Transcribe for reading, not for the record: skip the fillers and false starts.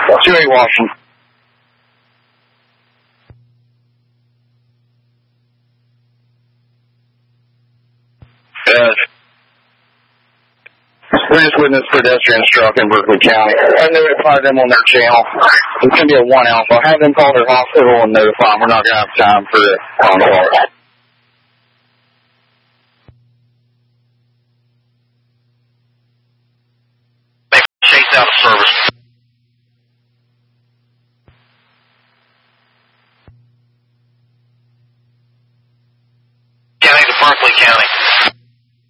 2-8 Washington. We just witnessed pedestrian struck in Berkeley County. I notified them on their channel. It's going to be a 1 alpha. Have them call their hospital and notify them. We're not going to have time for it. Chase out of service.